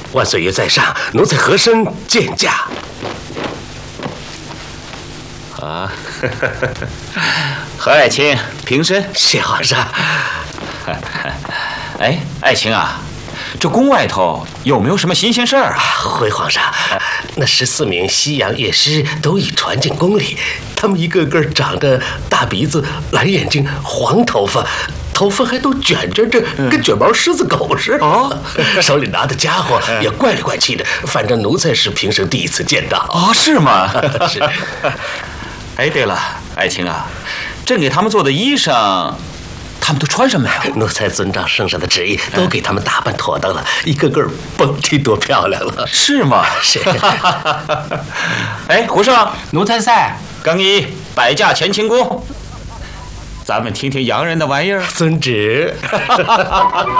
万岁爷在上，奴才和珅见驾。 啊，何爱卿平身。 谢皇上。 哎，爱卿啊，这宫外头有没有什么新鲜事儿啊？ 回皇上，那14名西洋乐师都已传进宫里，他们一个个长着大鼻子、蓝眼睛、黄头发，头发还都卷着，跟卷毛狮子狗似的。哦，手里拿的家伙也怪里怪气的，反正奴才是平生第一次见到。 哦，是吗？ 是。 哎，对了，爱卿啊，朕给他们做的衣裳，他们都穿什么呀？ 奴才遵照圣上的旨意，都给他们打扮妥当了，一个个甭提多漂亮了。 是吗？ 是。 哎，胡胜， 奴才在。 更衣，摆驾前清宫。咱们听听洋人的玩意儿。 遵旨。